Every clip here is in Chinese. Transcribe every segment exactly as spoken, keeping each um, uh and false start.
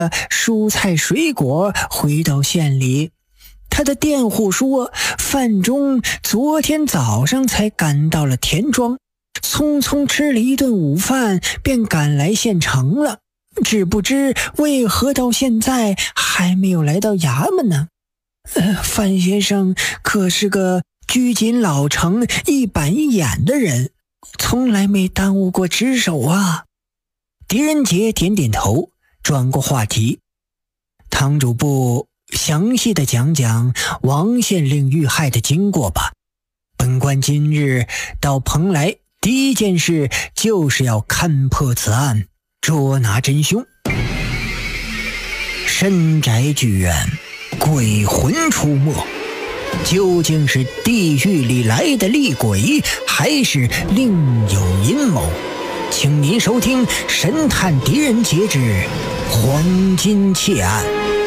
蔬菜水果回到县里。他的佃户说，范仲昨天早上才赶到了田庄，匆匆吃了一顿午饭便赶来县城了，只不知为何到现在还没有来到衙门呢？呃，范先生可是个拘谨老成、一板一眼的人，从来没耽误过值守啊。狄仁杰点点头，转过话题：堂主部详细的讲讲王县令遇害的经过吧。本官今日到蓬莱，第一件事就是要勘破此案，捉拿真凶。深宅剧院，鬼魂出没，究竟是地狱里来的厉鬼，还是另有阴谋？请您收听《神探狄仁杰之黄金窃案》。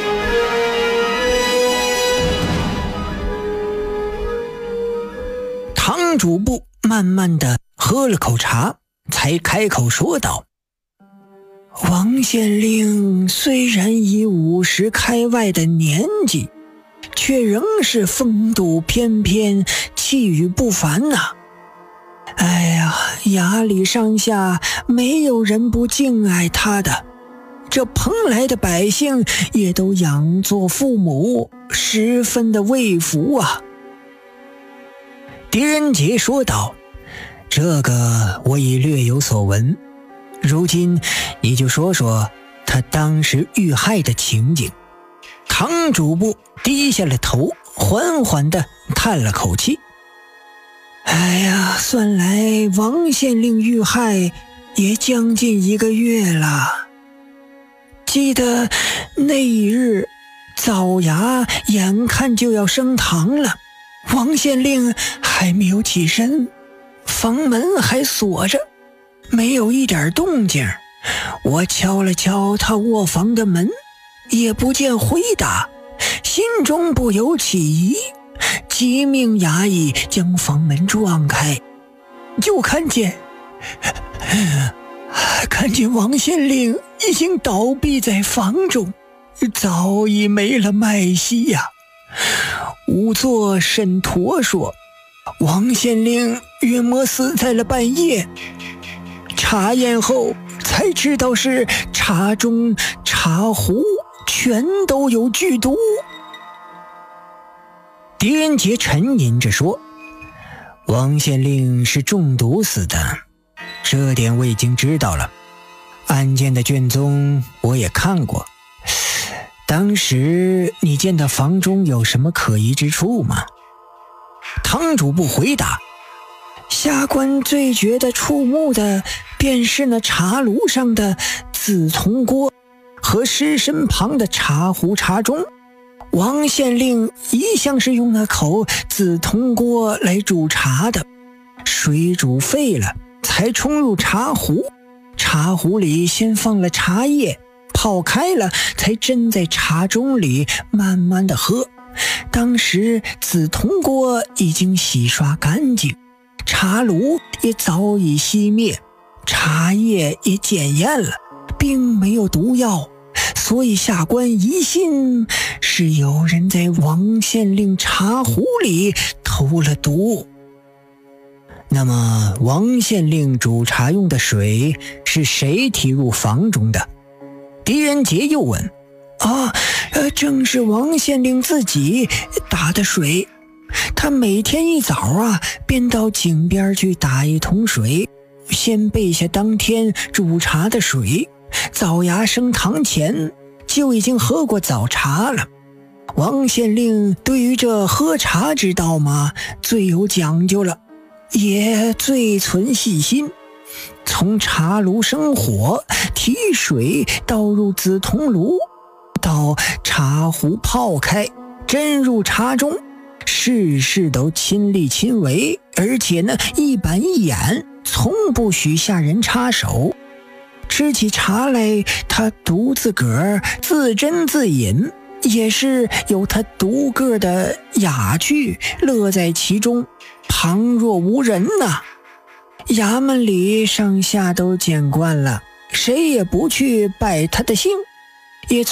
堂主部慢慢的喝了口茶，才开口说道：王县令虽然已五十开外的年纪，却仍是风度翩翩，气宇不凡呐、啊。哎呀，衙里上下没有人不敬爱他的，这蓬莱的百姓也都仰作父母，十分的畏服啊。狄仁杰说道：这个我已略有所闻，如今你就说说他当时遇害的情景。堂主部低下了头，缓缓地叹了口气：哎呀，算来王县令遇害也将近一个月了。记得那一日早衙眼看就要升堂了，王县令还没有起身，房门还锁着，没有一点动静。我敲了敲他卧房的门，也不见回答，心中不由起疑，急命衙役将房门撞开，就看见看见王县令已经倒闭在房中，早已没了脉息呀、啊。仵作沈陀说，王县令约莫死在了半夜，查验后才知道是茶中茶壶全都有剧毒。狄仁杰沉吟着说，王县令是中毒死的，这点我已经知道了，案件的卷宗我也看过。当时你见到房中有什么可疑之处吗？堂主部回答：下官最觉得触目的便是那茶炉上的紫铜锅和尸身旁的茶壶茶盅。王县令一向是用那口紫铜锅来煮茶的，水煮沸了才冲入茶壶，茶壶里先放了茶叶，泡开了才斟在茶盅里慢慢的喝。当时紫铜锅已经洗刷干净，茶炉也早已熄灭，茶叶也检验了，并没有毒药，所以下官疑心是有人在王县令茶壶里投了毒。那么王县令煮茶用的水是谁提入房中的？狄仁杰又问。啊，呃，正是王县令自己打的水。他每天一早啊，便到井边去打一桶水，先备下当天煮茶的水，早衙升堂前就已经喝过早茶了。王县令对于这喝茶之道嘛，最有讲究了，也最存细心。从茶炉生火，提水倒入紫铜炉，到茶壶泡开，斟入茶中，事事都亲力亲为，而且呢一板一眼，从不许下人插手。吃起茶来，他独自个儿自斟自饮，也是有他独个的雅趣，乐在其中，旁若无人呐、啊。衙门里上下都见惯了，谁也不去拜他的姓。 也